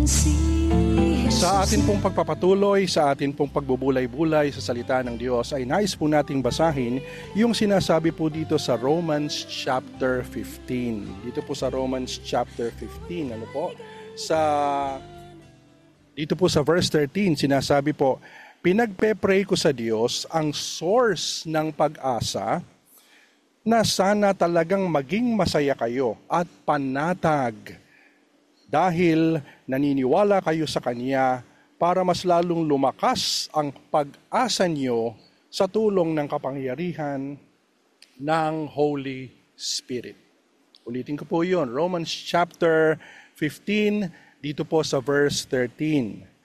Sa atin pong pagpapatuloy, sa atin pong pagbubulay-bulay sa salita ng Diyos, ay nais po nating basahin yung sinasabi po dito sa Romans chapter 15. Dito po sa Romans chapter 15, dito po sa verse 13, sinasabi po, pinagpe-pray ko sa Diyos ang source ng pag-asa na sana talagang maging masaya kayo at panatag dahil naniniwala kayo sa Kanya para mas lalong lumakas ang pag-asa niyo sa tulong ng kapangyarihan ng Holy Spirit. Ulitin ko po yun, Romans chapter 15, dito po sa verse 13.